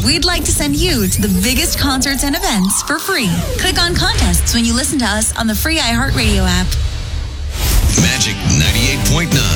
we'd like to send you to the biggest concerts and events for free. Click on contests when you listen to us on the free iHeartRadio app. Magic 98.9.